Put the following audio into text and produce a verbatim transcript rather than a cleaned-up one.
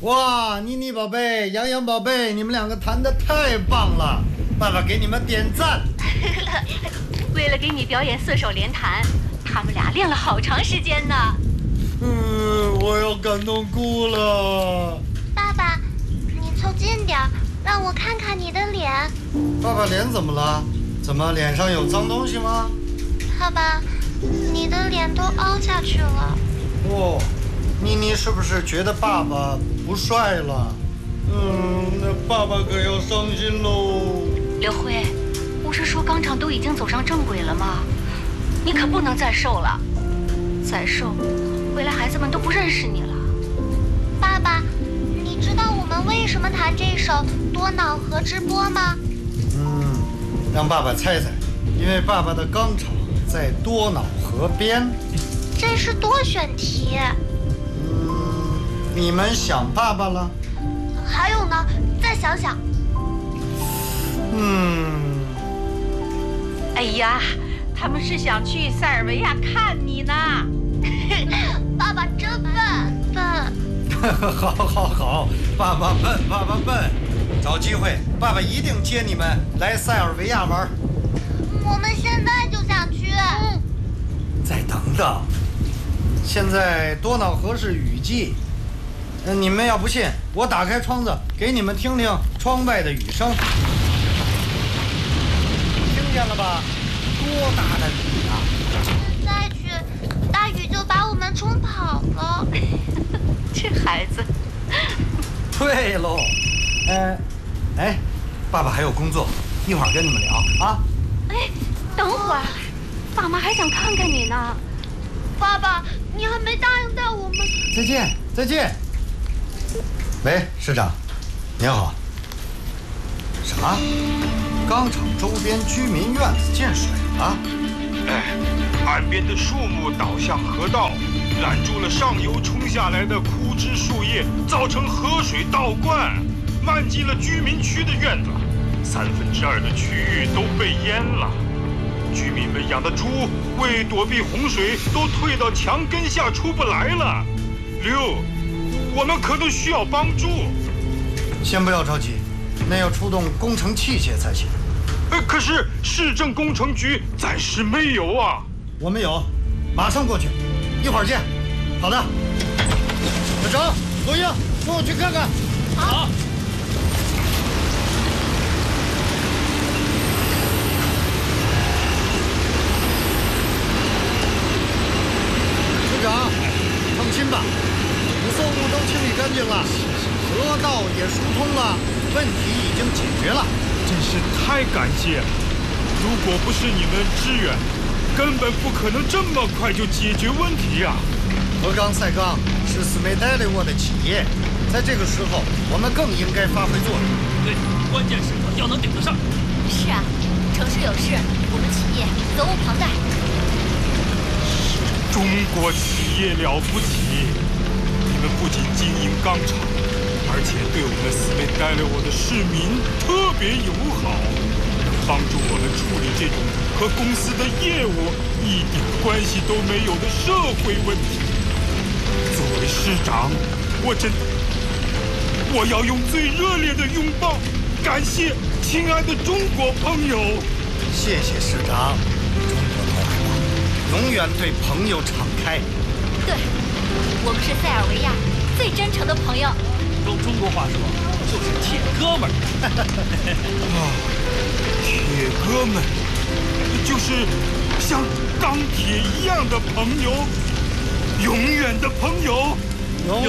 哇，妮妮宝贝、洋洋宝贝，你们两个弹得太棒了，爸爸给你们点赞。 为了给你表演四手联弹，他们俩练了好长时间呢。 嗯，我要感动哭了。 爸爸，你凑近点，让我看看你的脸。 爸爸脸怎么了？怎么脸上有脏东西吗？ 爸爸，你的脸都凹下去了。 哦，妮妮是不是觉得爸爸不帅了？嗯，那爸爸可要伤心喽。 刘辉，不是说钢厂都已经走上正轨了吗？你可不能再瘦了，再瘦，未来孩子们都不认识你了。 爸爸，你知道我们为什么弹这首多瑙河之波吗？ 嗯，让爸爸猜猜，因为爸爸的钢厂在多瑙河边。 这是多选题。 嗯，你们想爸爸了？ 还有呢，再想想。 嗯， 哎呀，他们是想去塞尔维亚看你呢。 爸爸真笨笨。 好，好，好，爸爸笨，爸爸笨，找机会，爸爸一定接你们来塞尔维亚玩。 我们现在就想去。嗯， 再等等，现在多瑙河是雨季，呃，你们要不信，我打开窗子给你们听听窗外的雨声，听见了吧？多大的雨啊！ 再去，大雨就把我们冲跑了。 这孩子。 对喽，呃，哎，爸爸还有工作，一会儿跟你们聊啊。 哎，等会儿，爸妈还想看看你呢。 爸爸，你还没答应带我们。 再见，再见。喂，市长，您好。啥？钢厂周边居民院子进水了？ 哎，岸边的树木倒向河道，拦住了上游冲下来的枯枝树叶，造成河水倒灌，漫进了居民区的院子，三分之二的区域都被淹了。居民们养的猪为躲避洪水，都退到墙根下出不来了。刘，我们可能需要帮助。 先不要着急，那要出动工程器械才行。 呃，可是市政工程局暂时没有啊。 我们有，马上过去，一会儿见。好的，小张、罗英，跟我去看看。 好。 市长，放心吧，捕送物都清理干净了，河道也疏通了，问题已经解决了。 真是太感谢了！如果不是你们支援，根本不可能这么快就解决问题啊！ 河钢赛钢是斯梅代利沃的企业，在这个时候，我们更应该发挥作用。 对，关键时刻要能顶得上。 是啊，城市有事，我们企业责无旁贷。 中国企业了不起，你们不仅经营钢厂，而且对我们斯梅代利沃的市民特别友好，能帮助我们处理这种和公司的业务一点关系都没有的社会问题。作为市长，我真我要用最热烈的拥抱感谢亲爱的中国朋友。 谢谢市长，中国同胞永远对朋友敞开。 对，我们是塞尔维亚最真诚的朋友。 用中国话说，就是铁哥们儿。 啊，铁哥们，就是像钢铁一样的朋友，永远的朋友。 永